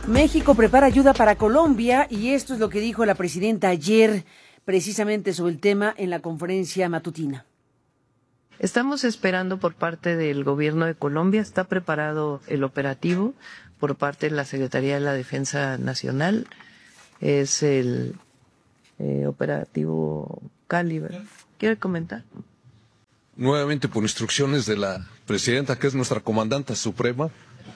México prepara ayuda para Colombia y esto es lo que dijo la presidenta ayer precisamente sobre el tema en la conferencia matutina. Estamos esperando por parte del gobierno de Colombia, está preparado el operativo por parte de la Secretaría de la Defensa Nacional, es el operativo Cali. ¿Quiere comentar? Nuevamente por instrucciones de la presidenta, que es nuestra comandante suprema.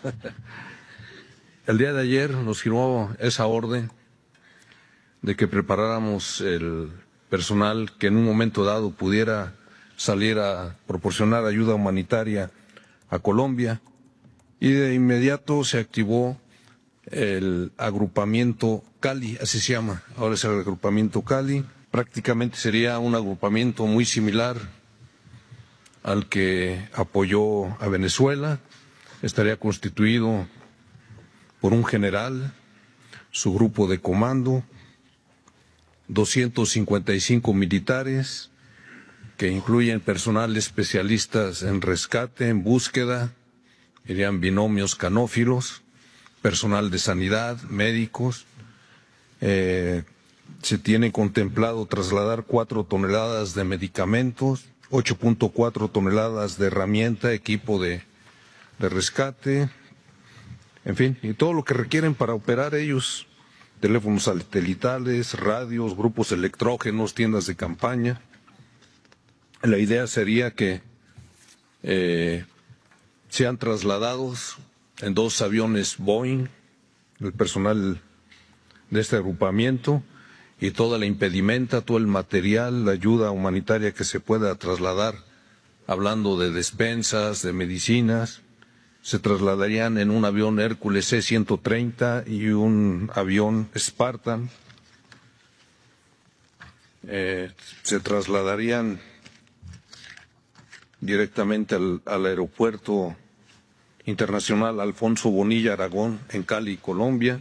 El día de ayer nos firmó esa orden de que preparáramos el personal que en un momento dado pudiera salir a proporcionar ayuda humanitaria a Colombia, y de inmediato se activó el agrupamiento Cali, así se llama, ahora es el agrupamiento Cali. Prácticamente sería un agrupamiento muy similar al que apoyó a Venezuela, estaría constituido por un general, su grupo de comando, 255 militares, que incluyen personal especialistas en rescate, en búsqueda, irían binomios canófilos, personal de sanidad, médicos. Se tiene contemplado trasladar 4 toneladas de medicamentos, 8.4 toneladas de herramienta, equipo de rescate, en fin, y todo lo que requieren para operar ellos, teléfonos satelitales, radios, grupos electrógenos, tiendas de campaña. La idea sería que sean trasladados en 2 aviones Boeing, el personal de este agrupamiento, y toda la impedimenta, todo el material, la ayuda humanitaria que se pueda trasladar, hablando de despensas, de medicinas, se trasladarían en un avión Hércules C-130 y un avión Spartan. Se trasladarían directamente al aeropuerto internacional Alfonso Bonilla Aragón en Cali, Colombia.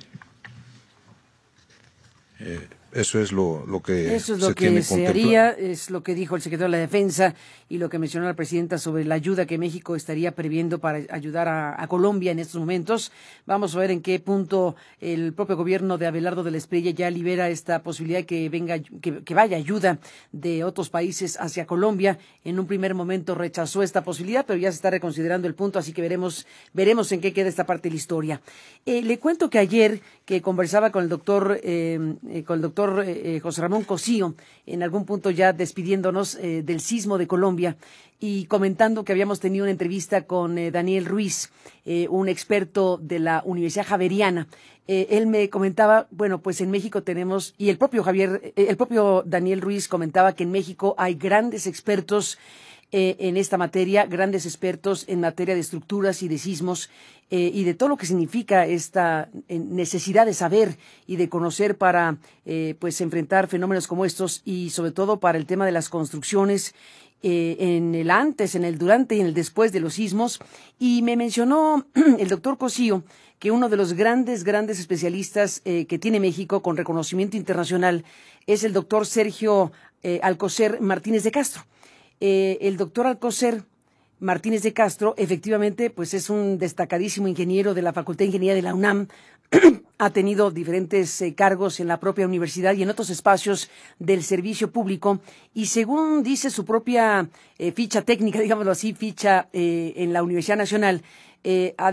Eso es lo que se haría, es lo que dijo el secretario de la Defensa y lo que mencionó la presidenta sobre la ayuda que México estaría previendo para ayudar a Colombia en estos momentos. Vamos a ver en qué punto el propio gobierno de Abelardo de la Espriella ya libera esta posibilidad de que vaya ayuda de otros países hacia Colombia. En un primer momento rechazó esta posibilidad, pero ya se está reconsiderando el punto, así que veremos en qué queda esta parte de la historia. Le cuento que ayer que conversaba con el doctor José Ramón Cosío, en algún punto ya despidiéndonos del sismo de Colombia y comentando que habíamos tenido una entrevista con Daniel Ruiz, un experto de la Universidad Javeriana. Él me comentaba, bueno, pues en México tenemos, y el propio Daniel Ruiz comentaba que en México hay grandes expertos en esta materia, grandes expertos en materia de estructuras y de sismos y de todo lo que significa esta necesidad de saber y de conocer para pues enfrentar fenómenos como estos y sobre todo para el tema de las construcciones en el antes, en el durante y en el después de los sismos. Y me mencionó el doctor Cosío que uno de los grandes especialistas que tiene México con reconocimiento internacional es el doctor Sergio Alcocer Martínez de Castro. El doctor Alcocer Martínez de Castro, efectivamente, pues es un destacadísimo ingeniero de la Facultad de Ingeniería de la UNAM. Ha tenido diferentes cargos en la propia universidad y en otros espacios del servicio público. Y según dice su propia ficha técnica, digámoslo así, en la Universidad Nacional, ha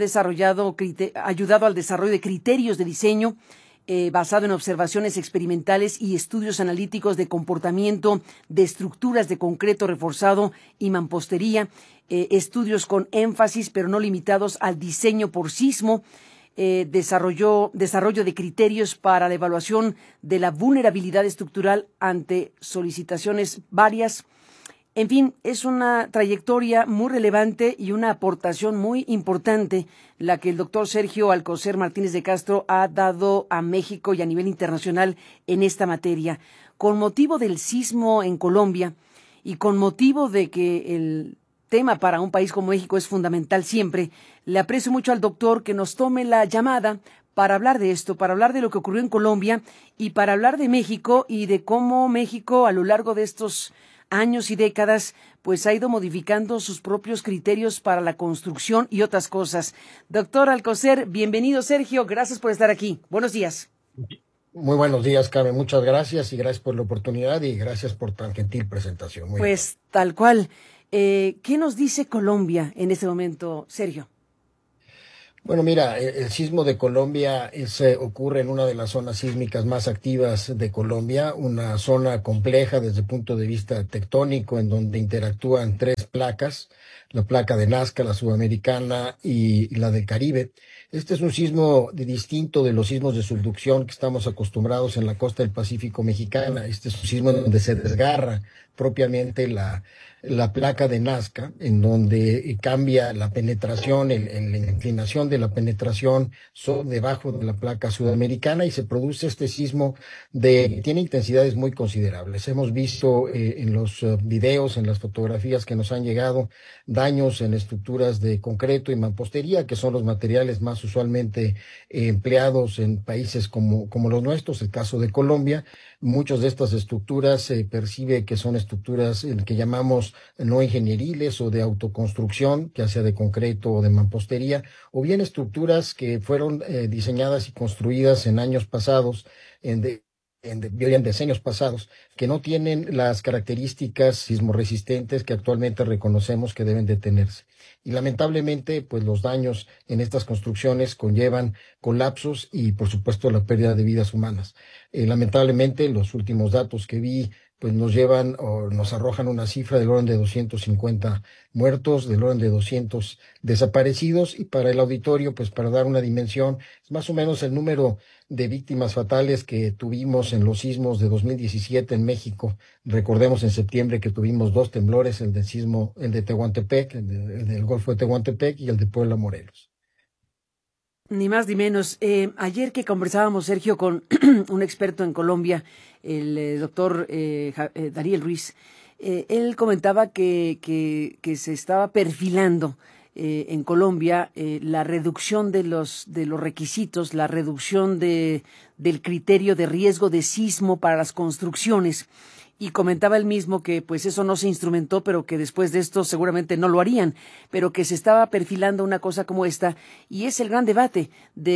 ayudado al desarrollo de criterios de diseño basado en observaciones experimentales y estudios analíticos de comportamiento de estructuras de concreto reforzado y mampostería, estudios con énfasis pero no limitados al diseño por sismo, desarrollo de criterios para la evaluación de la vulnerabilidad estructural ante solicitaciones varias. En fin, es una trayectoria muy relevante y una aportación muy importante la que el doctor Sergio Alcocer Martínez de Castro ha dado a México y a nivel internacional en esta materia. Con motivo del sismo en Colombia y con motivo de que el tema para un país como México es fundamental siempre, le aprecio mucho al doctor que nos tome la llamada para hablar de esto, para hablar de lo que ocurrió en Colombia y para hablar de México y de cómo México a lo largo de estos años y décadas, pues ha ido modificando sus propios criterios para la construcción y otras cosas. Doctor Alcocer, bienvenido. Sergio, gracias por estar aquí. Buenos días. Muy buenos días, Carmen. Muchas gracias y gracias por la oportunidad y gracias por tan gentil presentación. Muy pues bien. Tal cual. ¿Qué nos dice Colombia en este momento, Sergio? Bueno, mira, el sismo de Colombia ocurre en una de las zonas sísmicas más activas de Colombia, una zona compleja desde el punto de vista tectónico, en donde interactúan tres placas, la placa de Nazca, la sudamericana y la del Caribe. Este es un sismo distinto de los sismos de subducción que estamos acostumbrados en la costa del Pacífico mexicana. Este es un sismo en donde se desgarra propiamente la placa de Nazca, en donde cambia la penetración, la inclinación de la penetración debajo de la placa sudamericana y se produce este sismo tiene intensidades muy considerables. Hemos visto en los videos, en las fotografías que nos han llegado, daños en estructuras de concreto y mampostería, que son los materiales más usualmente empleados en países como los nuestros, el caso de Colombia. Muchas de estas estructuras se percibe que son estructuras que llamamos no ingenieriles o de autoconstrucción, ya sea de concreto o de mampostería, o bien estructuras que fueron diseñadas y construidas en años pasados, en decenios pasados, que no tienen las características sismorresistentes que actualmente reconocemos que deben de tenerse. Y lamentablemente, pues los daños en estas construcciones conllevan colapsos y, por supuesto, la pérdida de vidas humanas. Lamentablemente, los últimos datos que vi pues nos llevan o nos arrojan una cifra del orden de 250 muertos, del orden de 200 desaparecidos, y para el auditorio, pues para dar una dimensión, es más o menos el número de víctimas fatales que tuvimos en los sismos de 2017 en México. Recordemos en septiembre que tuvimos dos temblores, el de Tehuantepec, el del Golfo de Tehuantepec y el de Puebla, Morelos. Ni más ni menos. Ayer que conversábamos, Sergio, con un experto en Colombia, el doctor Dariel Ruiz, él comentaba que se estaba perfilando en Colombia la reducción de los requisitos, la reducción del criterio de riesgo de sismo para las construcciones. Y comentaba él mismo que pues eso no se instrumentó, pero que después de esto seguramente no lo harían, pero que se estaba perfilando una cosa como esta, y es el gran debate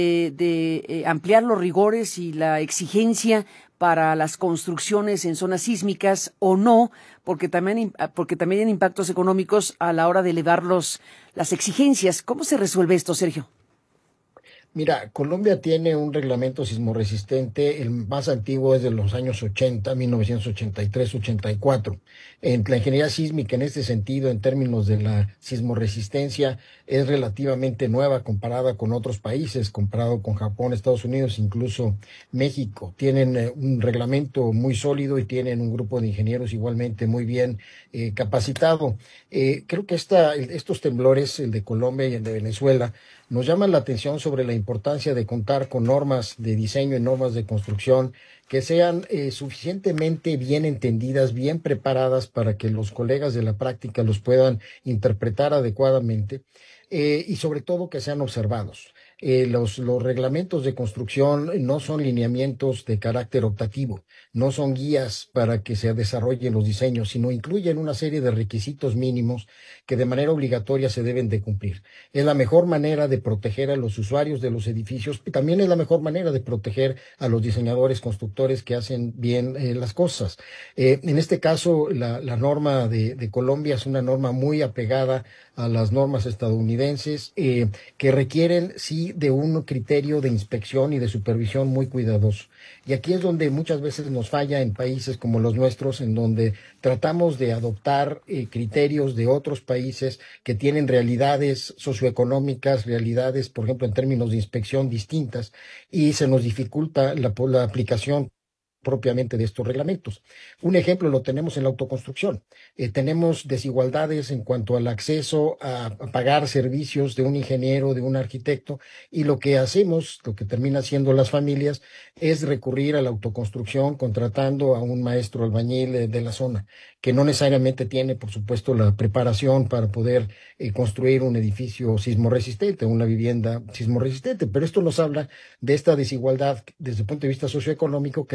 de ampliar los rigores y la exigencia para las construcciones en zonas sísmicas o no, porque también hay impactos económicos a la hora de elevar las exigencias. ¿Cómo se resuelve esto, Sergio? Mira, Colombia tiene un reglamento sismorresistente, el más antiguo es de los años 80, 1983-84. En la ingeniería sísmica, en este sentido, en términos de la sismorresistencia, es relativamente nueva comparada con otros países, comparado con Japón, Estados Unidos, incluso México. Tienen un reglamento muy sólido y tienen un grupo de ingenieros igualmente muy bien capacitado. Creo que estos temblores, el de Colombia y el de Venezuela, nos llaman la atención sobre la importancia de contar con normas de diseño y normas de construcción que sean suficientemente bien entendidas, bien preparadas para que los colegas de la práctica los puedan interpretar adecuadamente y sobre todo que sean observados. Los reglamentos de construcción no son lineamientos de carácter optativo, no son guías para que se desarrollen los diseños, sino incluyen una serie de requisitos mínimos que de manera obligatoria se deben de cumplir. Es la mejor manera de proteger a los usuarios de los edificios y también es la mejor manera de proteger a los diseñadores, constructores que hacen bien las cosas. En este caso, la norma de Colombia es una norma muy apegada a las normas estadounidenses que requieren, sí, de un criterio de inspección y de supervisión muy cuidadoso. Y aquí es donde muchas veces nos falla en países como los nuestros, en donde tratamos de adoptar criterios de otros países que tienen realidades socioeconómicas, realidades, por ejemplo, en términos de inspección distintas, y se nos dificulta la aplicación propiamente de estos reglamentos. Un ejemplo lo tenemos en la autoconstrucción. Tenemos desigualdades en cuanto al acceso a pagar servicios de un ingeniero, de un arquitecto, y lo que hacemos, lo que termina haciendo las familias, es recurrir a la autoconstrucción contratando a un maestro albañil de la zona, que no necesariamente tiene, por supuesto, la preparación para poder construir un edificio sismorresistente, una vivienda sismorresistente. Pero esto nos habla de esta desigualdad desde el punto de vista socioeconómico que se traduce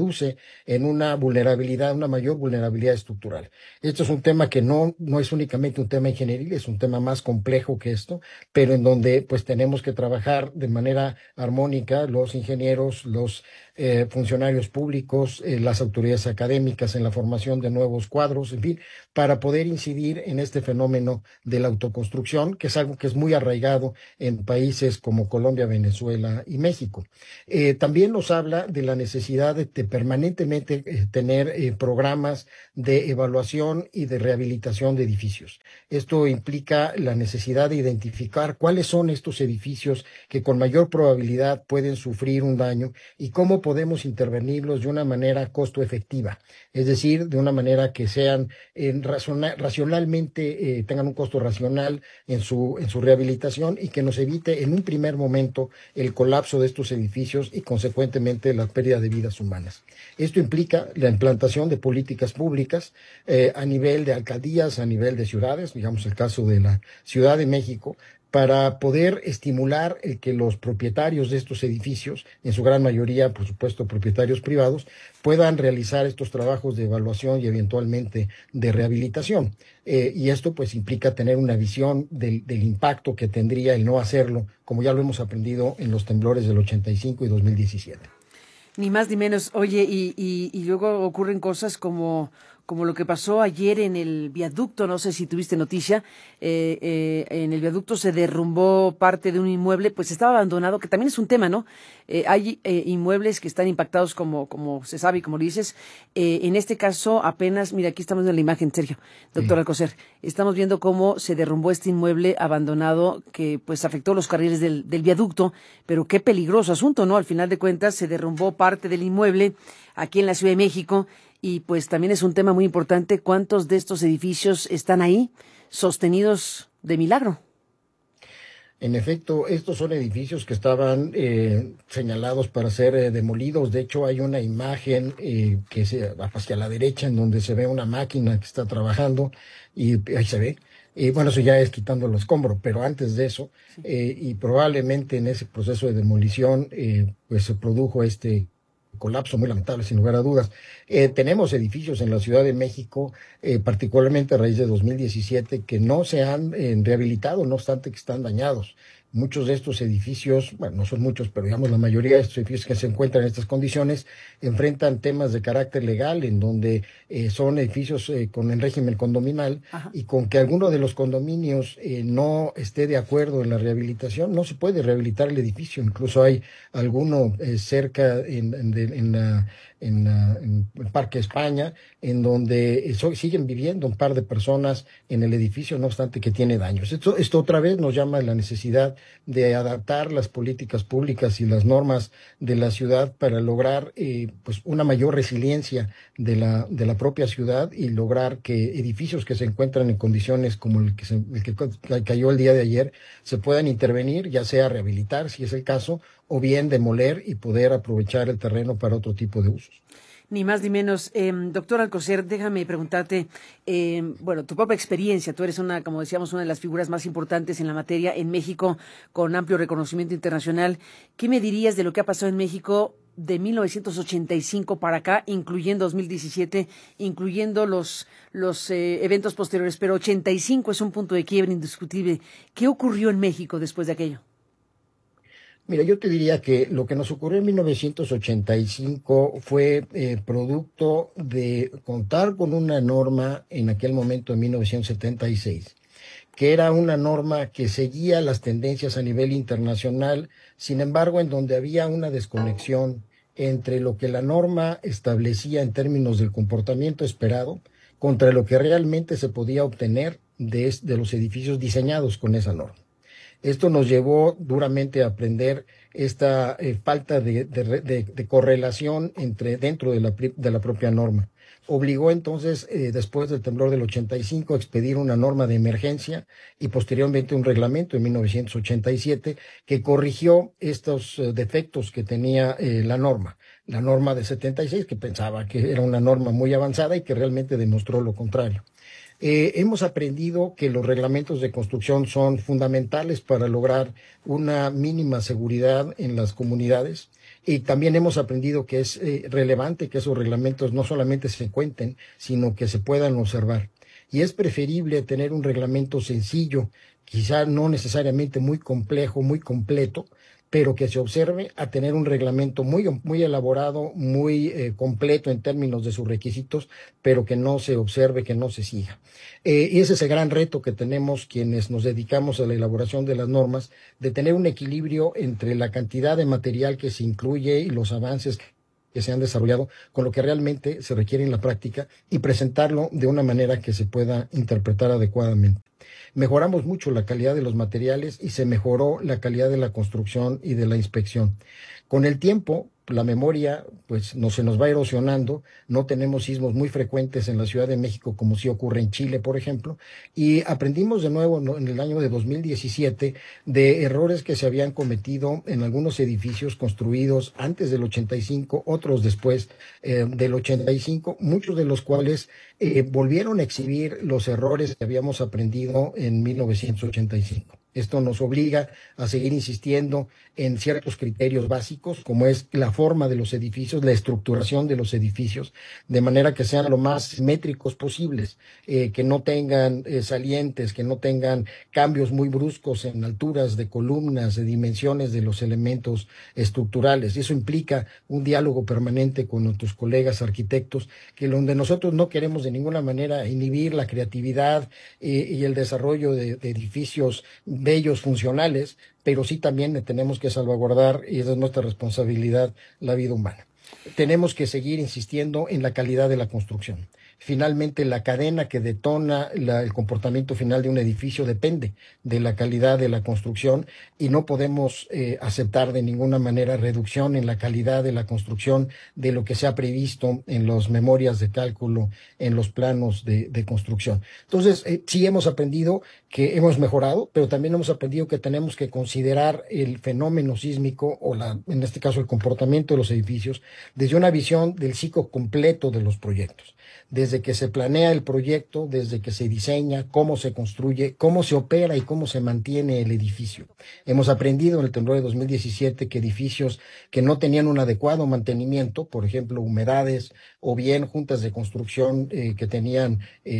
traduce en una vulnerabilidad, una mayor vulnerabilidad estructural. Esto es un tema que no es únicamente un tema ingenieril, es un tema más complejo que esto, pero en donde pues tenemos que trabajar de manera armónica los ingenieros, los funcionarios públicos, las autoridades académicas en la formación de nuevos cuadros, en fin, para poder incidir en este fenómeno de la autoconstrucción, que es algo que es muy arraigado en países como Colombia, Venezuela y México. También nos habla de la necesidad de permanentemente tener programas de evaluación y de rehabilitación de edificios. Esto implica la necesidad de identificar cuáles son estos edificios que con mayor probabilidad pueden sufrir un daño y cómo podemos intervenirlos de una manera costo efectiva, es decir, de una manera que sean racionalmente, tengan un costo racional en su rehabilitación y que nos evite en un primer momento el colapso de estos edificios y consecuentemente la pérdida de vidas humanas. Esto implica la implantación de políticas públicas a nivel de alcaldías, a nivel de ciudades, digamos el caso de la Ciudad de México, para poder estimular el que los propietarios de estos edificios, en su gran mayoría, por supuesto, propietarios privados, puedan realizar estos trabajos de evaluación y eventualmente de rehabilitación. Y esto pues implica tener una visión del impacto que tendría el no hacerlo, como ya lo hemos aprendido en los temblores del 85 y 2017. Ni más ni menos. Oye, y luego ocurren cosas como lo que pasó ayer en el viaducto, no sé si tuviste noticia, en el viaducto se derrumbó parte de un inmueble, pues estaba abandonado, que también es un tema, ¿no? Hay inmuebles que están impactados como se sabe y como dices. En este caso apenas, mira, aquí estamos en la imagen, Sergio, doctor Alcocer, estamos viendo cómo se derrumbó este inmueble abandonado que pues afectó los carriles del viaducto, pero qué peligroso asunto, ¿no? Al final de cuentas se derrumbó parte del inmueble aquí en la Ciudad de México. Y pues también es un tema muy importante, ¿cuántos de estos edificios están ahí sostenidos de milagro? En efecto, estos son edificios que estaban señalados para ser demolidos. De hecho, hay una imagen que se va hacia la derecha en donde se ve una máquina que está trabajando y ahí se ve. Bueno, eso ya es quitando el escombro, pero antes de eso, y probablemente en ese proceso de demolición, pues se produjo este colapso muy lamentable, sin lugar a dudas. Tenemos edificios en la Ciudad de México, particularmente a raíz de 2017, que no se han rehabilitado, no obstante que están dañados. Muchos de estos edificios, bueno, no son muchos, pero digamos la mayoría de estos edificios que se encuentran en estas condiciones enfrentan temas de carácter legal, en donde son edificios con el régimen condominal. Ajá. Y con que alguno de los condominios no esté de acuerdo en la rehabilitación, no se puede rehabilitar el edificio. Incluso hay alguno cerca en el Parque España, en donde siguen viviendo un par de personas en el edificio, no obstante que tiene daños. Esto otra vez nos llama a la necesidad de adaptar las políticas públicas y las normas de la ciudad para lograr pues una mayor resiliencia de la propia ciudad y lograr que edificios que se encuentran en condiciones como el que cayó el día de ayer se puedan intervenir, ya sea rehabilitar, si es el caso, o bien demoler y poder aprovechar el terreno para otro tipo de usos. Ni más ni menos. Doctor Alcocer, déjame preguntarte, bueno, tu propia experiencia, tú eres como decíamos, una de las figuras más importantes en la materia en México, con amplio reconocimiento internacional. ¿Qué me dirías de lo que ha pasado en México de 1985 para acá, incluyendo 2017, incluyendo los eventos posteriores, pero 85 es un punto de quiebre indiscutible? ¿Qué ocurrió en México después de aquello? Mira, yo te diría que lo que nos ocurrió en 1985 fue producto de contar con una norma en aquel momento, en 1976, que era una norma que seguía las tendencias a nivel internacional, sin embargo, en donde había una desconexión entre lo que la norma establecía en términos del comportamiento esperado contra lo que realmente se podía obtener de los edificios diseñados con esa norma. Esto nos llevó duramente a aprender esta falta de correlación dentro de la propia norma. Obligó entonces, después del temblor del 85, a expedir una norma de emergencia y posteriormente un reglamento en 1987 que corrigió estos defectos que tenía la norma de 76, que pensaba que era una norma muy avanzada y que realmente demostró lo contrario. Hemos aprendido que los reglamentos de construcción son fundamentales para lograr una mínima seguridad en las comunidades. Y también hemos aprendido que es relevante que esos reglamentos no solamente se cuenten, sino que se puedan observar. Y es preferible tener un reglamento sencillo, quizá no necesariamente muy complejo, muy completo, pero que se observe, a tener un reglamento muy elaborado, muy completo en términos de sus requisitos, pero que no se observe, que no se siga. Y ese es el gran reto que tenemos quienes nos dedicamos a la elaboración de las normas, de tener un equilibrio entre la cantidad de material que se incluye y los avances que se han desarrollado con lo que realmente se requiere en la práctica y presentarlo de una manera que se pueda interpretar adecuadamente. Mejoramos mucho la calidad de los materiales y se mejoró la calidad de la construcción y de la inspección. Con el tiempo, la memoria pues no se nos va erosionando, no tenemos sismos muy frecuentes en la Ciudad de México como sí ocurre en Chile, por ejemplo, y aprendimos de nuevo en el año de 2017 de errores que se habían cometido en algunos edificios construidos antes del 85, otros después del 85, muchos de los cuales volvieron a exhibir los errores que habíamos aprendido en 1985. Esto nos obliga a seguir insistiendo en ciertos criterios básicos, como es la forma de los edificios, la estructuración de los edificios, de manera que sean lo más simétricos posibles, que no tengan salientes, que no tengan cambios muy bruscos en alturas de columnas, de dimensiones de los elementos estructurales. Y eso implica un diálogo permanente con nuestros colegas arquitectos, que donde nosotros no queremos de ninguna manera inhibir la creatividad y el desarrollo de edificios bellos, funcionales, pero sí también tenemos que salvaguardar, y esa es nuestra responsabilidad, la vida humana. Tenemos que seguir insistiendo en la calidad de la construcción. Finalmente, la cadena que detona el comportamiento final de un edificio depende de la calidad de la construcción y no podemos aceptar de ninguna manera reducción en la calidad de la construcción de lo que se ha previsto en las memorias de cálculo, en los planos de construcción. Entonces, sí hemos aprendido que hemos mejorado, pero también hemos aprendido que tenemos que considerar el fenómeno sísmico o en este caso el comportamiento de los edificios desde una visión del ciclo completo de los proyectos. Desde que se planea el proyecto, desde que se diseña, cómo se construye, cómo se opera y cómo se mantiene el edificio. Hemos aprendido en el temblor de 2017 que edificios que no tenían un adecuado mantenimiento, por ejemplo, humedades o bien juntas de construcción que tenían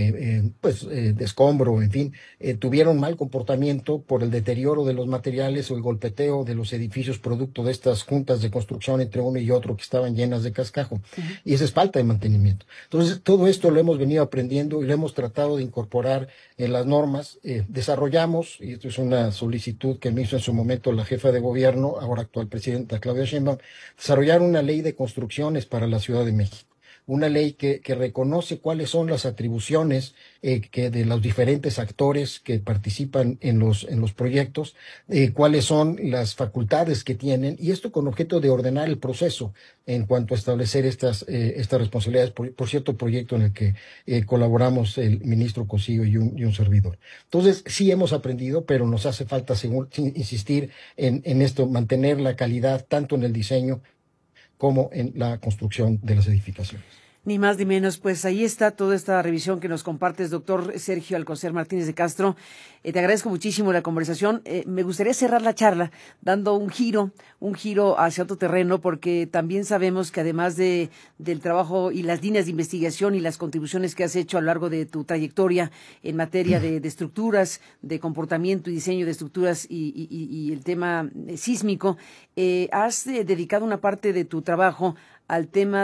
de escombro, en fin, tuvieron mal comportamiento por el deterioro de los materiales o el golpeteo de los edificios producto de estas juntas de construcción entre uno y otro que estaban llenas de cascajo. Y esa es falta de mantenimiento. Entonces, todo esto lo hemos venido aprendiendo y lo hemos tratado de incorporar en las normas. Desarrollamos, y esto es una solicitud que me hizo en su momento la jefa de gobierno, ahora actual presidenta Claudia Sheinbaum, desarrollar una ley de construcciones para la Ciudad de México. Una ley que reconoce cuáles son las atribuciones que de los diferentes actores que participan en los proyectos, cuáles son las facultades que tienen, y esto con objeto de ordenar el proceso en cuanto a establecer estas responsabilidades, por cierto proyecto en el que colaboramos el ministro Cosío y un servidor. Entonces, sí hemos aprendido, pero nos hace falta insistir en esto, mantener la calidad tanto en el diseño como en la construcción de las edificaciones. Ni más ni menos, pues ahí está toda esta revisión que nos compartes, doctor Sergio Alcocer Martínez de Castro. Te agradezco muchísimo la conversación. Me gustaría cerrar la charla dando un giro hacia otro terreno, porque también sabemos que además del trabajo y las líneas de investigación y las contribuciones que has hecho a lo largo de tu trayectoria en materia de estructuras, de comportamiento y diseño de estructuras y el tema sísmico, has dedicado una parte de tu trabajo al tema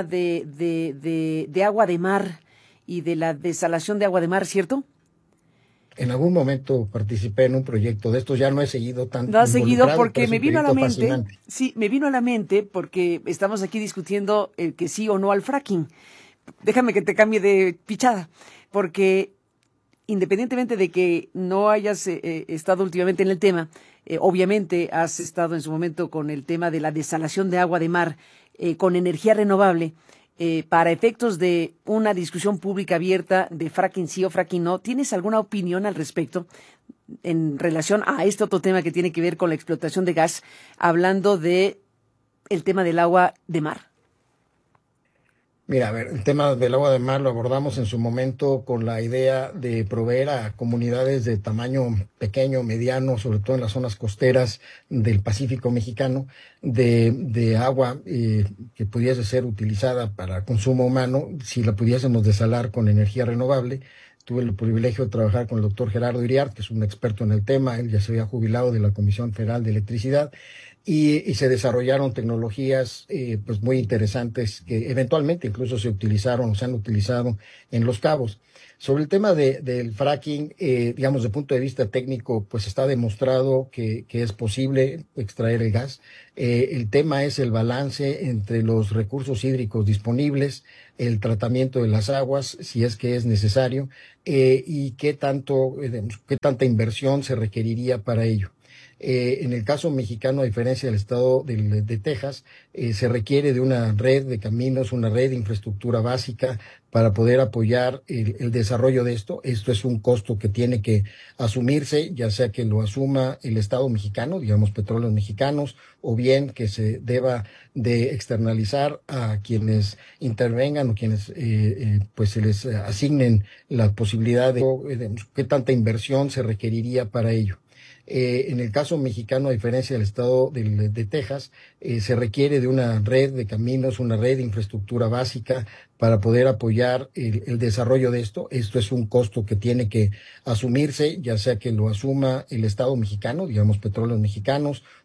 de agua de mar y de la desalación de agua de mar, ¿cierto? En algún momento participé en un proyecto de estos, ya no he seguido tanto. No has seguido porque me vino a la mente, fascinante. Sí, me vino a la mente porque estamos aquí discutiendo el que sí o no al fracking. Déjame que te cambie de pichada, porque independientemente de que no hayas estado últimamente en el tema, obviamente has estado en su momento con el tema de la desalación de agua de mar con energía renovable, para efectos de una discusión pública abierta de fracking sí o fracking no. ¿Tienes alguna opinión al respecto en relación a este otro tema que tiene que ver con la explotación de gas, hablando de el tema del agua de mar? Mira, a ver, el tema del agua de mar lo abordamos en su momento con la idea de proveer a comunidades de tamaño pequeño, mediano, sobre todo en las zonas costeras del Pacífico mexicano, de agua que pudiese ser utilizada para consumo humano, si la pudiésemos desalar con energía renovable. Tuve el privilegio de trabajar con el doctor Gerardo Iriart, que es un experto en el tema. Él ya se había jubilado de la Comisión Federal de Electricidad y se desarrollaron tecnologías pues muy interesantes que eventualmente incluso se utilizaron o se han utilizado en Los Cabos. Sobre el tema del fracking, digamos, de punto de vista técnico, pues está demostrado que es posible extraer el gas. El tema es el balance entre los recursos hídricos disponibles, el tratamiento de las aguas, si es que es necesario, y qué tanta inversión se requeriría para ello. En el caso mexicano, a diferencia del estado de Texas, se requiere de una red de caminos, una red de infraestructura básica para poder apoyar el desarrollo de esto. Esto es un costo que tiene que asumirse, ya sea que lo asuma el Estado mexicano, digamos Petróleos Mexicanos, o bien que se deba de externalizar a quienes intervengan o quienes pues se les asignen la posibilidad de qué tanta inversión se requeriría para ello. En el caso mexicano, a diferencia del estado de Texas, se requiere de una red de caminos, una red de infraestructura básica para poder apoyar el desarrollo de esto. Esto es un costo que tiene que asumirse, ya sea que lo asuma el Estado mexicano, digamos Petróleos Mexicanos,